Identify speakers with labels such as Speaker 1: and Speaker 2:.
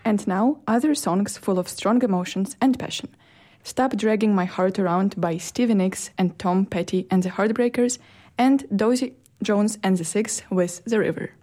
Speaker 1: And now, other songs full of strong emotions and passion. Stop Dragging My Heart Around by Stevie Nicks and Tom Petty and the Heartbreakers, and Dozy Jones and the Six with The River.